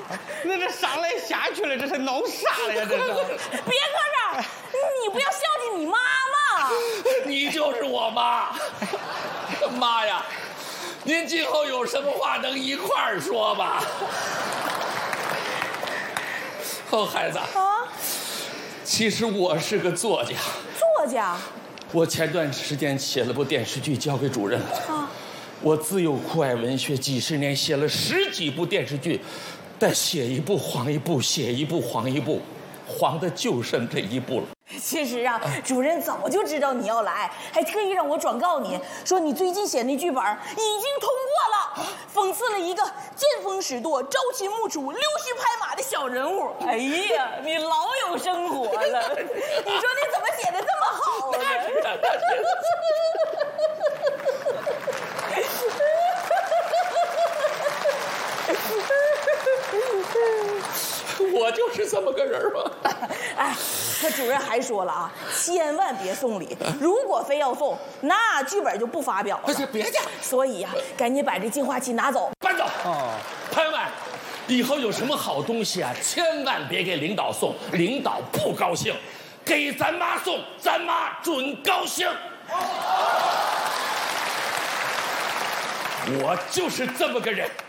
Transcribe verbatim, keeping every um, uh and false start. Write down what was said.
那这上来下去了，这是弄啥了呀？这是。 别搁这儿，你不要孝敬你妈妈。 你就是我妈，妈呀！您今后有什么话能一块儿说吧？哦，孩子啊，其实我是个作家。 作家？ 我前段时间写了部电视剧交给主任了。啊，我自幼酷爱文学，几十年写了十几部电视剧，但写一部黄一部，写一部黄一部，黄的就剩这一部了。 其实啊，主任早就知道你要来，还特意让我转告你说你最近写那剧本已经通过了，讽刺了一个见风使舵、朝秦暮楚、溜须拍马的小人物。哎呀，你老有生活了！你说你怎么写的这么好啊？ 我就是这么个人嘛。 哎，可主任还说了啊，千万别送礼，如果非要送，那剧本就不发表了。 不是，别介。 所以呀、啊，赶紧把这净化器拿走， 搬走。哦，朋友们，以后有什么好东西啊，千万别给领导送，领导不高兴；给咱妈送，咱妈准高兴。我就是这么个人。